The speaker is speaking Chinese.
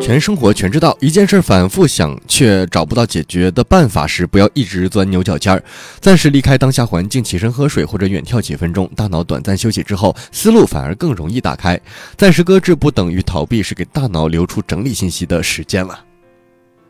全生活全知道，一件事反复想却找不到解决的办法时，不要一直钻牛角尖儿，暂时离开当下环境，起身喝水或者远跳几分钟，大脑短暂休息之后，思路反而更容易打开。暂时搁置不等于逃避，是给大脑留出整理信息的时间了。